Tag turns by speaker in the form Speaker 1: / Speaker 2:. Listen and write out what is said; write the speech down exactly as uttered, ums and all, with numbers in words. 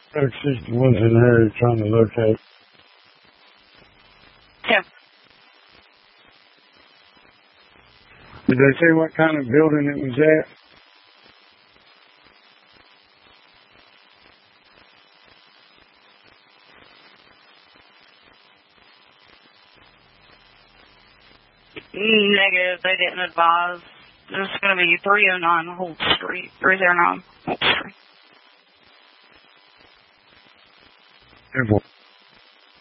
Speaker 1: She's the ones in there trying to locate.
Speaker 2: Yeah.
Speaker 1: Did they say what kind of building it was at?
Speaker 2: Negative, they didn't advise. It's going to be three oh nine Holt Street. three oh nine Holt Street.
Speaker 1: Airport.